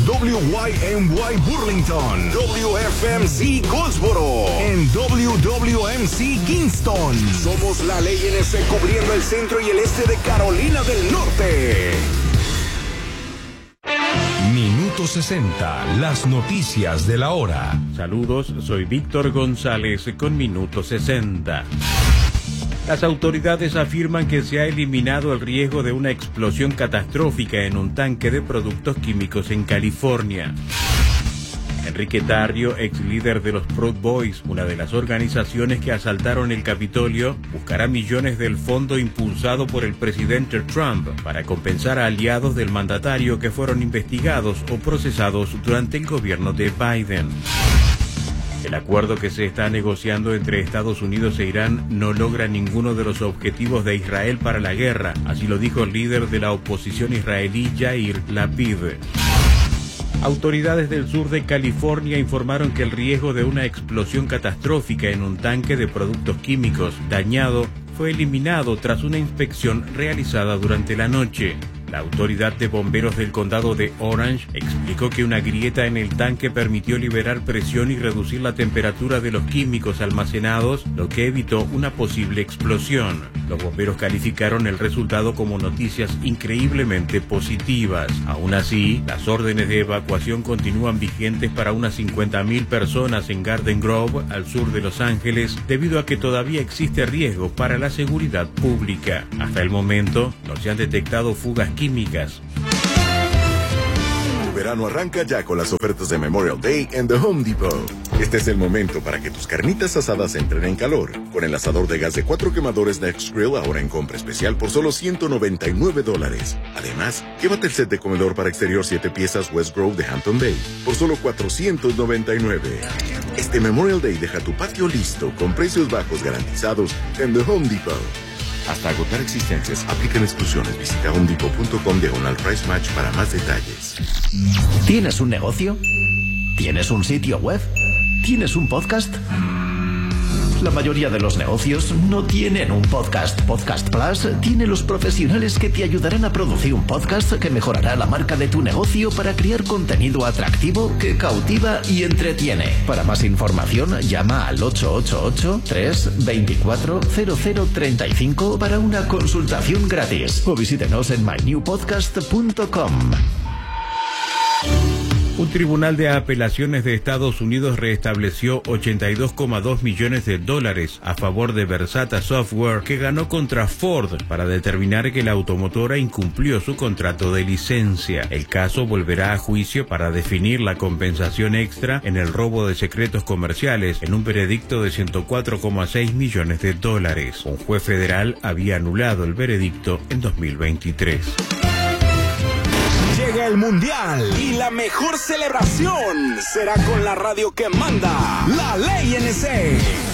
WYMY Burlington, WFMC Goldsboro, en WWMC Kingston. Somos la ley NC cubriendo el centro y el este de Carolina del Norte. Minuto 60, las noticias de la hora. Saludos, soy Víctor González con Minuto 60. Las autoridades afirman que se ha eliminado el riesgo de una explosión catastrófica en un tanque de productos químicos en California. Enrique Tarrio, ex líder de los Proud Boys, una de las organizaciones que asaltaron el Capitolio, buscará millones del fondo impulsado por el presidente Trump para compensar a aliados del mandatario que fueron investigados o procesados durante el gobierno de Biden. El acuerdo que se está negociando entre Estados Unidos e Irán no logra ninguno de los objetivos de Israel para la guerra, así lo dijo el líder de la oposición israelí Yair Lapid. Autoridades del sur de California informaron que el riesgo de una explosión catastrófica en un tanque de productos químicos dañado fue eliminado tras una inspección realizada durante la noche. La autoridad de bomberos del condado de Orange explicó que una grieta en el tanque permitió liberar presión y reducir la temperatura de los químicos almacenados, lo que evitó una posible explosión. Los bomberos calificaron el resultado como noticias increíblemente positivas. Aún así, las órdenes de evacuación continúan vigentes para unas 50,000 personas en Garden Grove, al sur de Los Ángeles, debido a que todavía existe riesgo para la seguridad pública. Hasta el momento, no se han detectado fugas químicas. Tu verano arranca ya con las ofertas de Memorial Day en The Home Depot. Este es el momento para que tus carnitas asadas entren en calor. Con el asador de gas de 4 quemadores Next Grill ahora en compra especial por solo $199. Además, llévate el set de comedor para exterior 7 piezas West Grove de Hampton Bay por solo $499. Este Memorial Day deja tu patio listo con precios bajos garantizados en The Home Depot. Hasta agotar existencias, aplican exclusiones. Visita homedepot.com/price match para más detalles. ¿Tienes un negocio? ¿Tienes un sitio web? ¿Tienes un podcast? La mayoría de los negocios no tienen un podcast. Podcast Plus tiene los profesionales que te ayudarán a producir un podcast que mejorará la marca de tu negocio para crear contenido atractivo que cautiva y entretiene. Para más información, llama al 888-324-0035 para una consultación gratis o visítenos en mynewpodcast.com. Un tribunal de apelaciones de Estados Unidos restableció $82,2 millones a favor de Versata Software, que ganó contra Ford para determinar que la automotora incumplió su contrato de licencia. El caso volverá a juicio para definir la compensación extra en el robo de secretos comerciales en un veredicto de $104,6 millones. Un juez federal había anulado el veredicto en 2023. Llega el Mundial y la mejor celebración será con la radio que manda, la Ley NC.